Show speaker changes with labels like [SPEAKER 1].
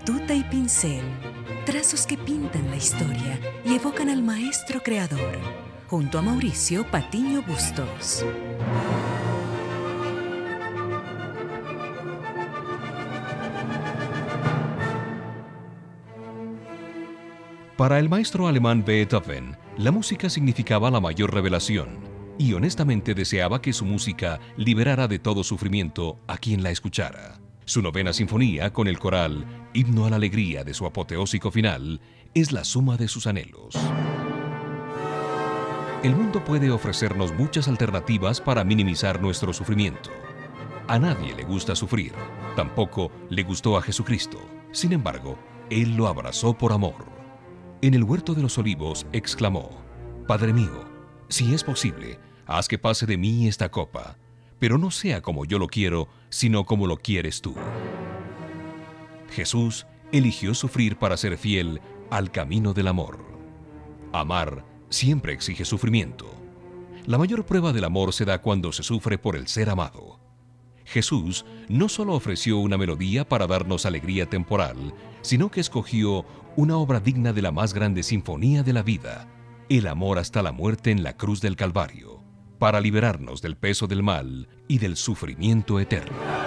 [SPEAKER 1] batuta y pincel, trazos que pintan la historia y evocan al maestro creador, junto a Mauricio Patiño Bustos.
[SPEAKER 2] Para el maestro alemán Beethoven, la música significaba la mayor revelación, y honestamente deseaba que su música liberara de todo sufrimiento a quien la escuchara. Su novena sinfonía, con el coral Himno a la Alegría de su apoteósico final, es la suma de sus anhelos. El mundo puede ofrecernos muchas alternativas para minimizar nuestro sufrimiento. A nadie le gusta sufrir, tampoco le gustó a Jesucristo. Sin embargo, Él lo abrazó por amor. En el huerto de los olivos exclamó: Padre mío, si es posible, haz que pase de mí esta copa, pero no sea como yo lo quiero, sino como lo quieres tú. Jesús eligió sufrir para ser fiel al camino del amor. Amar siempre exige sufrimiento. La mayor prueba del amor se da cuando se sufre por el ser amado. Jesús no solo ofreció una melodía para darnos alegría temporal, sino que escogió una obra digna de la más grande sinfonía de la vida, el amor hasta la muerte en la cruz del Calvario, para liberarnos del peso del mal y del sufrimiento eterno.